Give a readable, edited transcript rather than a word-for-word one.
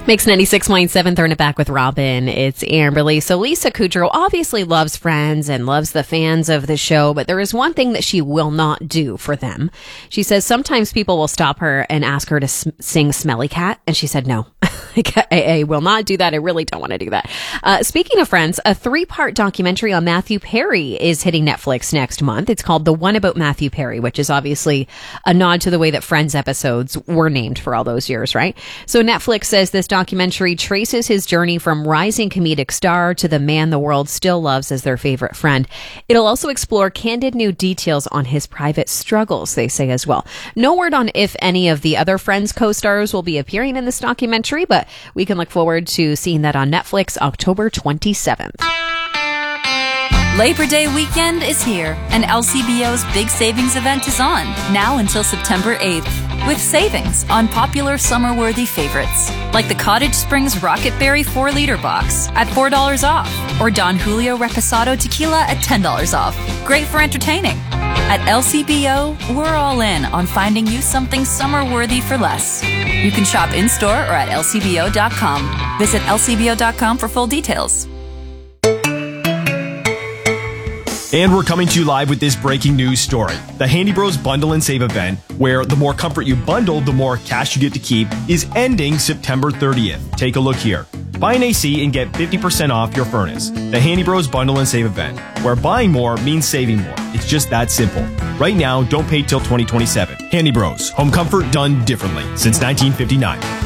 Mix 96.7, throwing it back with Robin. It's Amberly. So Lisa Kudrow obviously loves Friends and loves the fans of the show, but there is one thing that she will not do for them. She says sometimes people will stop her and ask her to sing Smelly Cat, and she said no. I will not do that. I really don't want to do that. Speaking of Friends, a 3-part documentary on Matthew Perry is hitting Netflix next month. It's called The One About Matthew Perry, which is obviously a nod to the way that Friends episodes were named for all those years, right? So Netflix says this documentary traces his journey from rising comedic star to the man the world still loves as their favorite friend. It'll also explore candid new details on his private struggles, they say as well. No word on if any of the other Friends co-stars will be appearing in this documentary, but we can look forward to seeing that on Netflix October 27th. Labor Day weekend is here, and LCBO's big savings event is on, now until September 8th, with savings on popular summer-worthy favorites, like the Cottage Springs Rocket Berry 4-liter box at $4 off, or Don Julio Reposado Tequila at $10 off. Great for entertaining. At LCBO, we're all in on finding you something summer-worthy for less. You can shop in-store or at lcbo.com. Visit lcbo.com for full details. And we're coming to you live with this breaking news story. The Handy Bros Bundle and Save event, where the more comfort you bundle, the more cash you get to keep, is ending September 30th. Take a look here. Buy an AC and get 50% off your furnace. The Handy Bros Bundle and Save event, where buying more means saving more. It's just that simple. Right now, don't pay till 2027. Handy Bros. Home comfort done differently since 1959.